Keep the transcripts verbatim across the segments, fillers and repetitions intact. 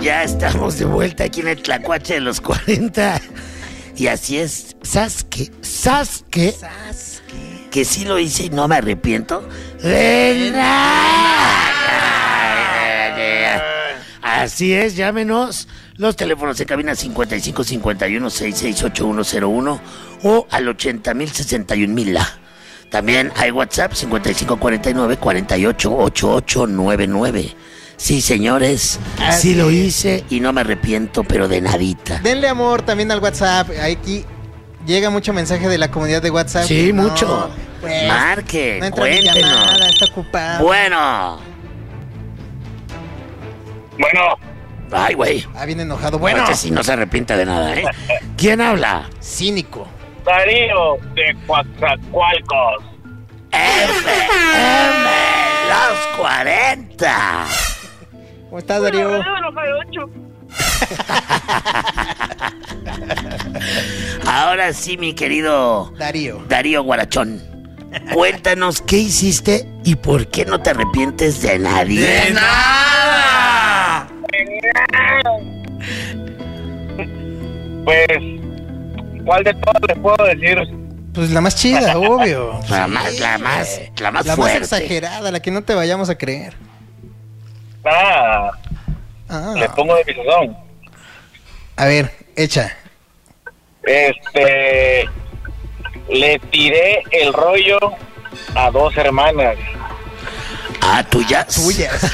Ya estamos de vuelta aquí en el Tlacuache de los cuarenta. Y así es, ¿sabes qué? ¿Sabes qué? ¿Sabes qué? Que sí lo hice y no me arrepiento de nada. Así es, llámenos. Los teléfonos de cabina cincuenta y cinco cincuenta y uno sesenta y seis ochenta y uno cero uno o al ochenta mil sesenta y un mil. También hay WhatsApp cincuenta y cinco cuarenta y nueve cuarenta y ocho ochenta y ocho noventa y nueve. Sí, señores, Así sí lo es. hice y no me arrepiento, pero de nadita. Denle amor también al WhatsApp. Aquí llega mucho mensaje de la comunidad de WhatsApp. Sí, No, mucho. pues, Marque, no entra mi cuéntenos. llamada, está ocupado. Bueno. Bueno, Ay, güey. Ah, bien enojado. Bueno, Este sí no se arrepiente de nada, ¿eh? ¿Quién habla? cínico. Darío de Coatzacoalcos. F M los cuarenta. ¿Cómo estás, Darío? Ahora sí, mi querido Darío. Darío Guarachón. Cuéntanos qué hiciste y por qué no te arrepientes de nadie. ¡De nada! Pues, ¿cuál de todos les puedo decir? Pues la más chida, obvio. La más, la más, la más La más fuerte. exagerada, la que no te vayamos a creer. Ah, Ah. le pongo de mi sazón. A ver, echa. Este, le tiré el rollo a dos hermanas. Ah, tuyas. Tuyas.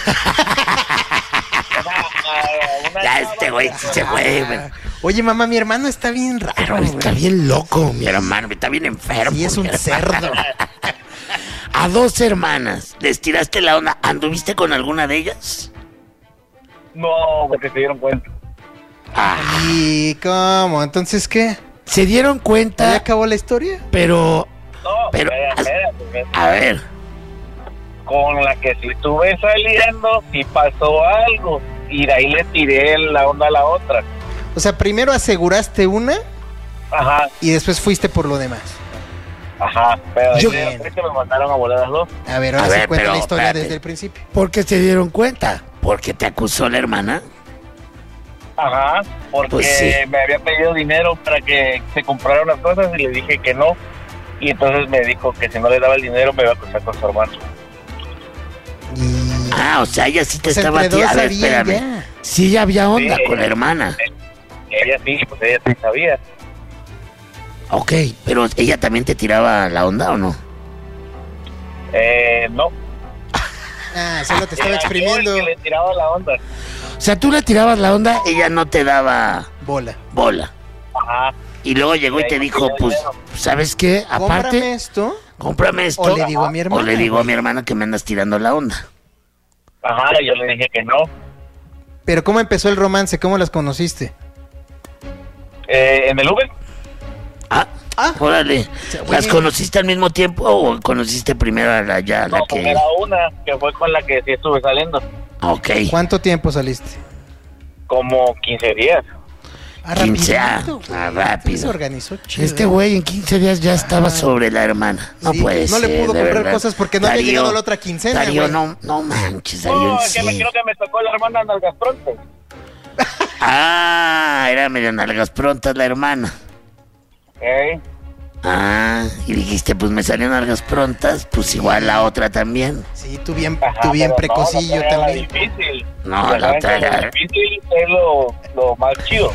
Una Ya chava este güey sí se fue, güey. Oye, mamá, mi hermano está bien raro. Pero está güey. bien loco, mi hermano. Está bien enfermo. Sí, es un mi hermano. cerdo. A dos hermanas. ¿Les tiraste la onda? ¿Anduviste con alguna de ellas? No, porque se dieron cuenta. Ah, ¿Y cómo? ¿Entonces qué? se dieron ¿Ya cuenta, acabó la historia? pero... No, Pero- espérate, espérate. A ver, Con la que sí estuve saliendo, sí pasó algo. Y de ahí le tiré la onda a la otra. O sea, primero aseguraste una Ajá, y después fuiste por lo demás. ajá. Pero Yo- de repente me mandaron a volar las dos. A ver, ahora A sí ver, cuenta pero, la historia espérate. desde el principio. ¿por qué se dieron cuenta? ¿Porque te acusó la hermana? Ajá, porque Pues sí. me había pedido dinero para que se comprara unas cosas y le dije que no. Y entonces me dijo que si no le daba el dinero me iba a acusar con su hermano. Y... Ah, o sea, ella sí te O sea, estaba... entre ti- dos A ver, sabían espérame. ya. Sí, ya había onda Sí. con la hermana. Ella sí, pues ella sí sabía. Ok, pero ¿ella también te tiraba la onda o no? Eh, no. Ah, solo te estaba Era yo exprimiendo el que le tiraba la onda. O sea, tú le tirabas la onda, ella no te daba bola. bola. Ajá. Y luego llegó y te dijo, pues, ¿sabes qué? Cómprame Aparte, esto. cómprame esto. O le digo a mi hermana. O le digo a güey. mi hermana que me andas tirando la onda. Ajá, yo le dije que no. Pero ¿cómo empezó el romance? ¿Cómo las conociste? Eh, ¿En el Uber? Ah, Ah. órale. sea, ¿Las güey. conociste al mismo tiempo o conociste primero a la ya, a la No, que...? primero una, que fue con la que sí estuve saliendo. Ok. ¿Cuánto tiempo saliste? Como quince días. Ah, quince, ah, rapidito, güey. ah, rápido. Se organizó chido. Este güey en quince días ya estaba sobre la hermana. No Sí, puede no ser. le pudo de comprar verdad. cosas porque no había Darío, llegado la otra quincena, Darío, güey. no, no manches, Darío. No, en es que me serio. creo que me tocó la hermana Nalgas Pronto. Ah, era medio nalgas prontas la hermana. ¿Eh? Ah, y dijiste, pues me salieron nalgas prontas, pues igual la otra también. Sí, tú bien, Ajá, tú bien pero precocillo no, la otra era también. la difícil. No, Ya la saben otra que era- Lo difícil es lo, lo más chido.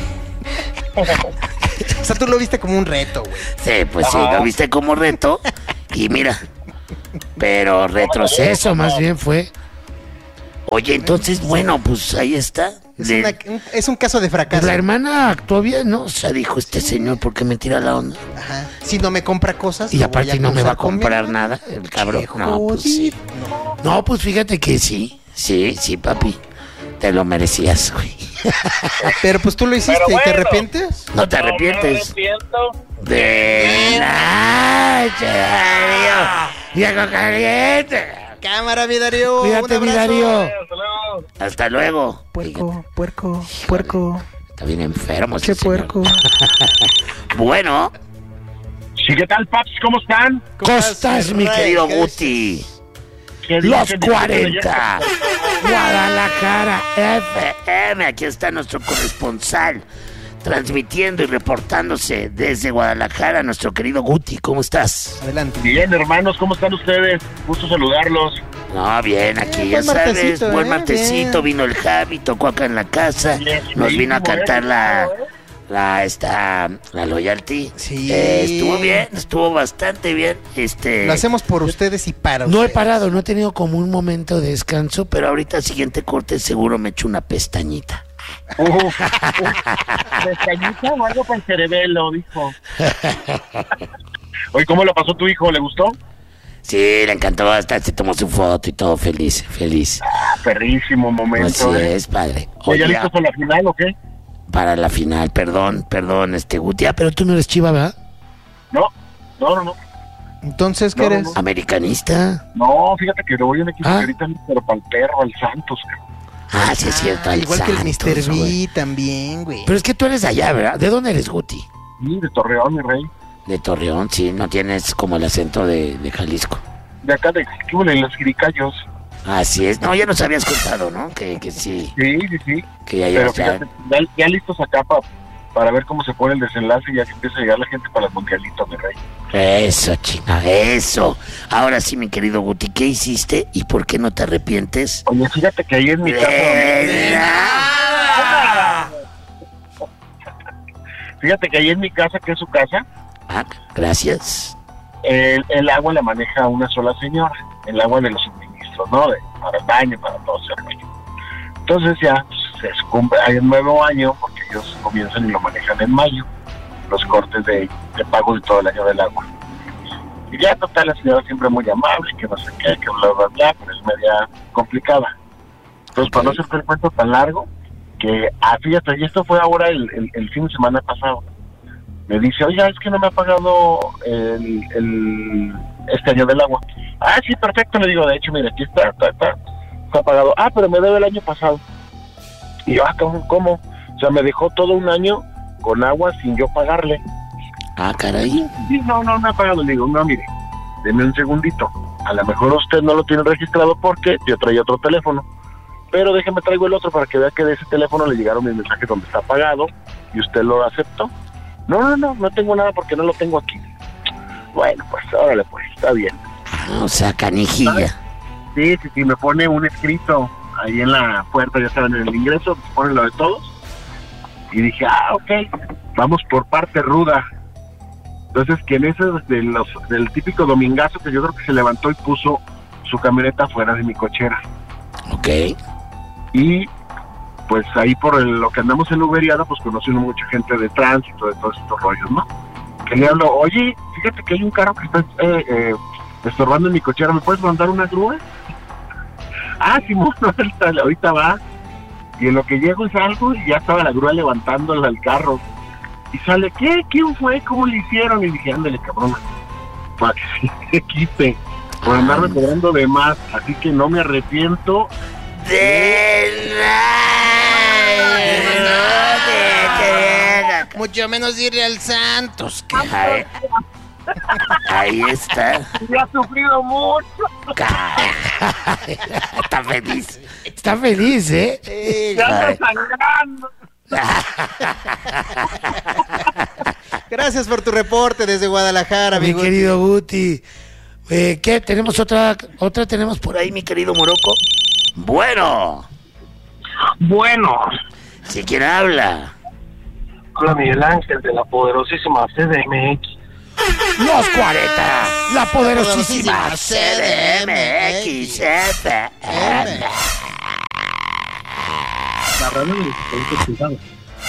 O sea, tú lo viste como un reto, güey. Sí, pues sí, Ajá. lo viste como reto. Y mira, pero retroceso más bien fue. Oye, entonces, bueno, pues ahí está. Es, Le- una- un, es un caso de pues fracaso. la hermana actuó bien, ¿no? O sea, dijo este señor, ¿por qué me tira la onda? Ajá. Si no me compra cosas. Y lo aparte voy no me va a acusar con mi comprar hermano. nada, el cabrón. Qué No, pues sí. jodido. No, pues fíjate que sí. Sí, sí, papi. Te lo merecías, güey. Pero pues tú lo hiciste Pero y te bueno. arrepientes. No te No me arrepientes. arrepiento. De nada, Darío. Viejo caliente. Cámara, mi Darío. Cuídate, un mi abrazo. Darío. Hasta luego. Hasta luego. Puerco, puerco, puerco. Está bien enfermo Qué ese señor. puerco. Bueno, Sí, ¿qué tal, paps? ¿Cómo están? ¿cómo estás, mi Ray? querido ¿Qué Guti? ¿Qué Los dicen? cuarenta. Guadalajara F M. Aquí está nuestro corresponsal transmitiendo y reportándose desde Guadalajara, nuestro querido Guti. ¿Cómo estás? Adelante. Bien, hermanos, ¿cómo están ustedes? Gusto saludarlos. No, bien, aquí Eh, ya buen sabes, martesito, buen eh, martesito, bien. vino el Javi, tocó acá en la casa, Bien, nos sí, vino a bueno, cantar la, bueno, eh. la, esta, la Loyalty. Sí. Eh, estuvo bien, estuvo bastante bien, este... Lo hacemos por ustedes y para No he ustedes. parado, no he tenido como un momento de descanso, pero ahorita al siguiente corte seguro me echo una pestañita. Uh, uh, ¿Pestañita o algo para el cerebelo, dijo? Oye, ¿cómo lo pasó tu hijo? ¿Le gustó? Sí, le encantó bastante, se tomó su foto y todo feliz, feliz. Ah, perrísimo momento. Así ¿eh? es, padre. ¿Ya Oye, listos para la final o qué? para la final, perdón, perdón, este Guti, ah, pero tú no eres Chiva, ¿verdad? No, no, no, no. Entonces, ¿qué No, no, eres? no. Americanista. No, fíjate que le voy a un equipo Ah. que ahorita, pero para el perro, al Santos. cabrón. Ah, sí es cierto, Ah, al igual que el Santos, mister güey. B también, güey. Pero es que tú eres de allá, ¿verdad? ¿De dónde eres, Guti? Sí, de Torreón, mi rey. De Torreón, sí, no tienes como el acento de, de Jalisco. De acá de ¿qué hubo en los Giricayos? Así es, no, ya nos habías contado, ¿no? Que, que sí, Sí, sí, sí. que ya Pero llevas ya... fíjate, ya, ya listos acá pa- para ver cómo se pone el desenlace y ya que empieza a llegar la gente para el mundialito, mi rey. Eso, chinga, eso. Ahora sí, mi querido Guti, ¿qué hiciste y por qué no te arrepientes? Oye, fíjate que ahí en mi casa... De nada. Fíjate que ahí en mi casa, que es su casa, Ah, gracias. el, el agua la maneja una sola señora. El agua de los suministros, ¿no? De, para el baño, para todo ese rollo. Entonces ya pues, se cumple, hay un nuevo año, porque ellos comienzan y lo manejan en mayo, los cortes de, de pago de todo el año del agua. Y ya, total, la señora siempre muy amable, que no sé qué, que bla, bla, bla, pero es media complicada. Entonces, para no hacerte el cuento tan largo, que, ah, fíjate, y esto fue ahora el, el, el fin de semana pasado. Me dice, oiga, es que no me ha pagado el, el, este año del agua. Ah, sí, perfecto, le digo, de hecho, mira, aquí está, está, está, está pagado. Ah, pero me debe el año pasado. Y yo, ah, ¿cómo? ¿cómo? O sea, me dejó todo un año con agua sin yo pagarle. Ah, caray. Sí, no, no me ha pagado. Le digo, no, mire, deme un segundito. A lo mejor usted no lo tiene registrado porque yo traía otro teléfono. Pero déjeme traigo el otro para que vea que de ese teléfono le llegaron mis mensajes donde está pagado y usted lo aceptó. No, no, no, no tengo nada porque no lo tengo aquí. Bueno, pues, órale, pues, está bien. Ah, o sea, canijilla. Sí, sí, sí, me pone un escrito ahí en la puerta, ya saben, en el ingreso, me pone lo de todos. Y dije, ah, ok, vamos por parte ruda. Entonces, que en ese de los, del típico domingazo que yo creo que se levantó y puso su camioneta fuera de mi cochera. Ok. Y pues ahí por el, lo que andamos en Uberiada, pues conocí mucha gente de tránsito, de todos estos rollos, ¿no? Que le hablo, oye, fíjate que hay un carro que está eh, eh, estorbando en mi cochera, ¿me puedes mandar una grúa? Ah, Simón, ahorita, ahorita va. Y en lo que llego y salgo, y ya estaba la grúa levantándola al carro. Y sale, ¿qué? ¿Quién fue? ¿Cómo le hicieron? Y dije, ándale, cabrón, para que sí se quite, por andarme cobrando de más. Así que no me arrepiento. De nada. De nada. Mucho menos irle al Santos. que- Ahí, ahí está. Ya ha sufrido mucho. Está feliz. Está feliz, ¿eh? Eh, Ya Ay. anda sangrando. Gracias por tu reporte desde Guadalajara, Mi amigo. querido Guti. Eh, ¿Qué? ¿Tenemos otra? ¿Otra tenemos por ahí, mi querido Morocco? Bueno. Bueno, ¿Sí quién habla? hola Miguel Ángel de la poderosísima C D M X. Los cuarenta. La poderosísima poderosísima C D M X F M. La radio de los cuidados.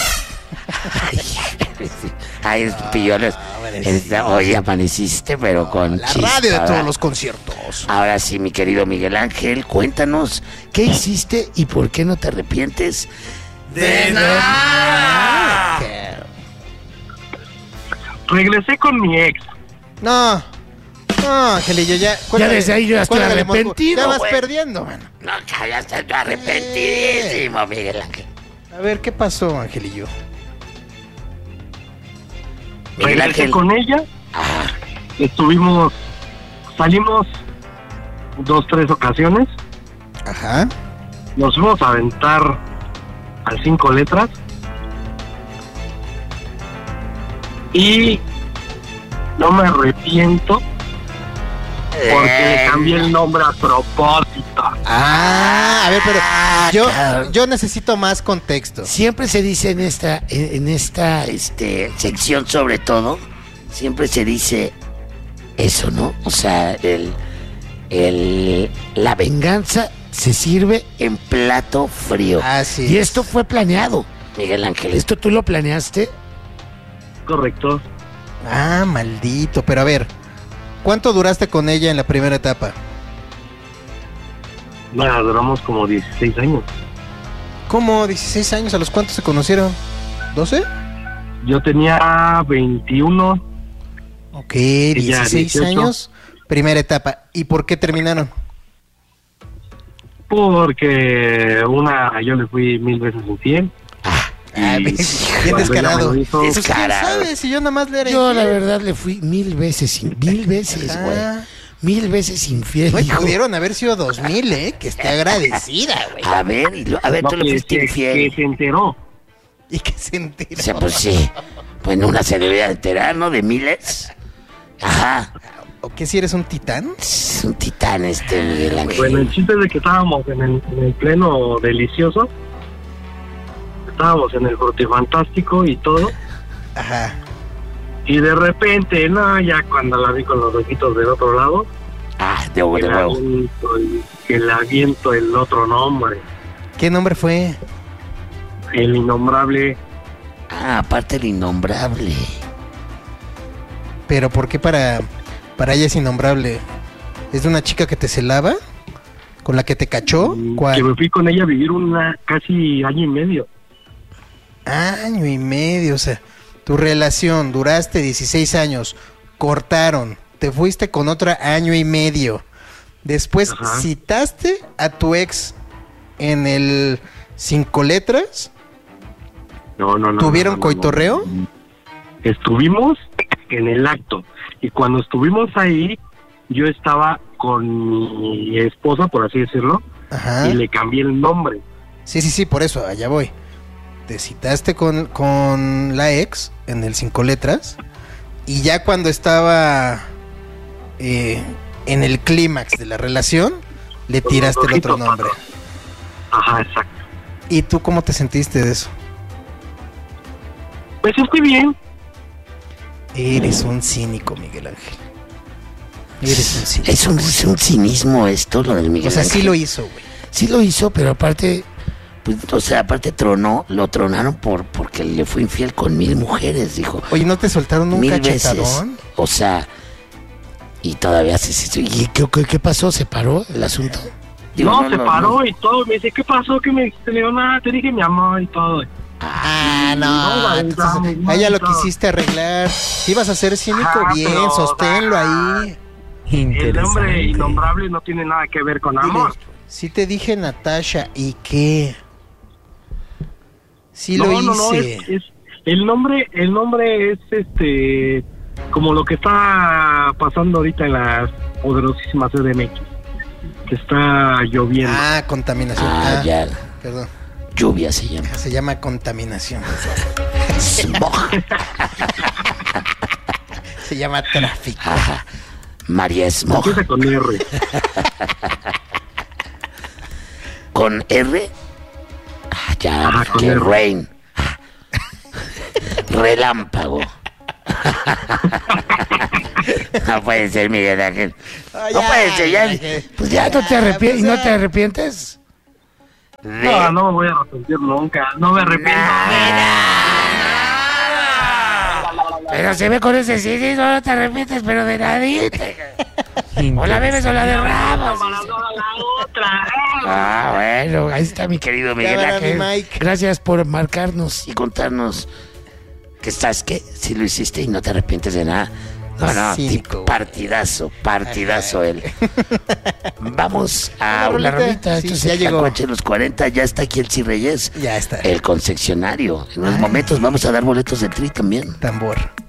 Ay, pillones. Esta- Hoy amaneciste, pero con La chispa, radio de ¿verdad? todos los conciertos. Ahora sí, mi querido Miguel Ángel, cuéntanos qué hiciste y por qué no te arrepientes de nada. Regresé con mi ex. No. No, Angelillo, ya. Ya desde ahí yo ya estoy cuélgale, Mosco. arrepentido, Ya vas güey. perdiendo, mano. No, ya estoy arrepentidísimo, Miguel Ángel. A ver, ¿qué pasó, Angelillo? Miguel Regresé Ángel. con ella. Ah, Estuvimos, salimos dos, tres ocasiones. Ajá. Nos fuimos a aventar al cinco letras. Y no me arrepiento porque le cambié el nombre a propósito. Ah, a ver, pero yo, yo necesito más contexto. Siempre se dice en esta, en, en esta este, sección sobre todo, siempre se dice eso, ¿no? O sea, el, el, la venganza se sirve en plato frío. Así y es. esto fue planeado, Miguel Ángel. ¿Esto tú lo planeaste? Correcto. Ah, maldito. Pero a ver, ¿cuánto duraste con ella en la primera etapa? Bueno, duramos como dieciséis años. ¿Cómo? ¿dieciséis años? ¿A los cuántos se conocieron? ¿doce? Yo tenía veintiuno. Ok, dieciséis dieciocho. años, primera etapa. ¿Y por qué terminaron? Porque una, yo le fui mil veces infiel. Ah, Y bien, bien cuando descarado. ella me lo hizo, Pues, ¿quién Descarado. sabe si yo nada más le era Yo la infiel? verdad le fui mil veces, in- mil veces, Ajá. güey. Mil veces infiel, Güey, hijo. pudieron haber sido dos mil, ¿eh? Que esté agradecida, güey. A ver, y lo- a ver, no, tú le que, fuiste que- infiel. que se enteró. Y que se enteró. O sea, pues sí. Pues una se debería enterar, ¿no? De miles. Ajá. ¿O qué si eres un titán? Es un titán este Miguel Ángel. Bueno, el chiste es de que estábamos en el, en el pleno delicioso. Estábamos en el frutifantástico y todo. Ajá. Y de repente, no, ya cuando la vi con los ojitos del otro lado, Ah, de huevo, que de le huevo. aviento el, que le aviento el otro nombre, ¿Qué nombre fue? el innombrable. Ah, aparte el innombrable. Pero ¿por qué para, para ella es innombrable? ¿Es de una chica que te celaba? ¿Con la que te cachó? Que ¿Cuál? me fui con ella a vivir una casi año y medio. Año y medio, o sea, tu relación, duraste dieciséis años, cortaron, te fuiste con otra año y medio. Después Ajá. citaste a tu ex en el cinco letras. No, no, no. ¿Tuvieron no, no, coitorreo? no. Estuvimos en el acto. Y cuando estuvimos ahí, yo estaba con mi esposa, por así decirlo, Ajá. y le cambié el nombre. Sí, sí, sí, por eso, allá voy. Te citaste con, con la ex en el cinco letras. Y ya cuando estaba eh, en el clímax de la relación, le Con tiraste los el otro ojitos, nombre. Ajá, exacto. ¿Y tú cómo te sentiste de eso? Pues estoy bien. Eres un cínico, Miguel Ángel. Eres un cínico. Es un, es un cinismo esto, lo del Miguel O sea, sí Ángel. lo hizo, güey. Sí lo hizo, pero aparte, pues, o sea, aparte tronó, lo tronaron por porque le fue infiel con mil mujeres, dijo. Oye, ¿no te soltaron un Mil cachetadón? veces. O sea, y todavía se... se- ¿Y qué, qué, qué pasó? ¿Se paró el asunto? Digo, no, se no, paró no. y todo. Me dice, ¿qué pasó? ¿Qué me dijiste? Le digo, nada, te dije mi amor y todo. Ah, No, no. güey, Entonces, no, a ella lo no. quisiste arreglar. Si ibas a ser cínico, Ajá, bien, pero, sosténlo ajá. ahí. El nombre innombrable no tiene nada que ver con Dile, amor. si te dije Natasha, ¿y qué? Sí no, lo no, no, hice. es, es- el nombre, el nombre es este como lo que está pasando ahorita en la poderosísima C D M X, que está lloviendo. Ah, contaminación. Ah, Ah, ya. Perdón. Lluvia se llama. Se llama contaminación. Smog. Se llama tráfico. Ajá. María Smog. Empieza con R. ¿Con R? Ah, ya, Ajá, con que R. rain. Ah. Relámpago. No puede ser, Miguel Ángel. Ah, No ya, puede ser, ya. ya, ya. Pues ya no te Ya, arrepientes. pues ¿Y no ya. te arrepientes? De- No, no me voy a arrepentir nunca. No me arrepiento. Pero se ve con ese sí, sí, no te arrepientes, pero de nadita. O la bebes o la derramas. Para toda la otra. Ah, bueno, ahí está mi querido Miguel Cámara, mi Ángel. Mike. Gracias por marcarnos y contarnos que estás que si lo hiciste y no te arrepientes de nada. No, no, Cínico, tipo güey. partidazo, partidazo él. Vamos a Una una rolita. rolita. Sí, Esto es ya el llegó. Tacuache de los cuarenta, ya está aquí el Ci Reyes, Ya está. el concesionario. En unos momentos vamos a dar boletos de tri también. Tambor.